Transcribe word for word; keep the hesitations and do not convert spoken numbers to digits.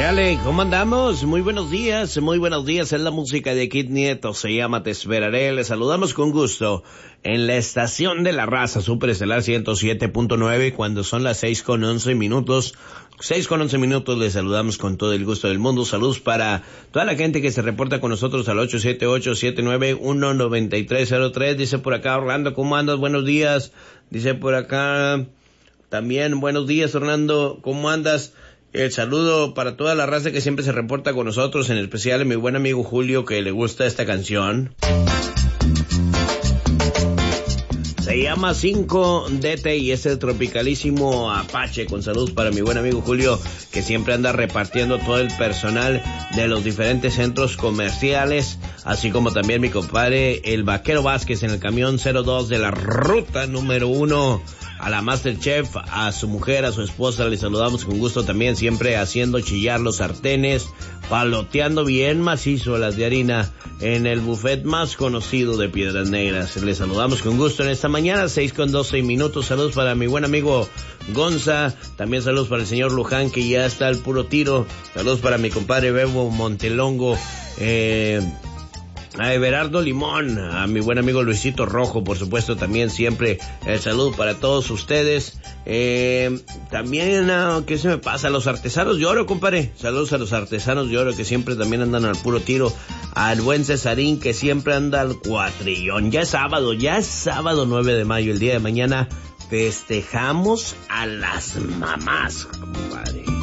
Éale, ¿cómo andamos? Muy buenos días, muy buenos días. Es la música de Kid Nieto, se llama Te Esperaré. Les saludamos con gusto en la estación de la raza, Superestelar ciento siete punto nueve, cuando son las seis con once minutos. seis con once minutos, les saludamos con todo el gusto del mundo. Saludos para toda la gente que se reporta con nosotros al ocho siete ocho, siete nueve uno, nueve tres cero tres. Dice por acá Orlando, ¿cómo andas? Buenos días. Dice por acá también, buenos días Orlando, ¿cómo andas? El saludo para toda la raza que siempre se reporta con nosotros, en especial a mi buen amigo Julio, que le gusta esta canción. Se llama cinco D T y es el tropicalísimo Apache. Con saludos para mi buen amigo Julio, que siempre anda repartiendo todo el personal de los diferentes centros comerciales, así como también mi compadre el Vaquero Vázquez en el camión cero dos de la ruta número uno. A la Masterchef, a su mujer, a su esposa, les saludamos con gusto también, siempre haciendo chillar los sartenes, paloteando bien macizo las de harina en el buffet más conocido de Piedras Negras. Les saludamos con gusto en esta mañana, seis con doce minutos. Saludos para mi buen amigo Gonza, también saludos para el señor Luján, que ya está al puro tiro. Saludos para mi compadre Bebo Montelongo, eh... a Everardo Limón, a mi buen amigo Luisito Rojo, por supuesto, también siempre el saludo para todos ustedes. Eh, también, uh, ¿qué se me pasa? A los artesanos de oro, compadre. Saludos a los artesanos de oro que siempre también andan al puro tiro. Al buen Cesarín, que siempre anda al cuatrillón. Ya es sábado, ya es sábado nueve de mayo. El día de mañana festejamos a las mamás, compadre.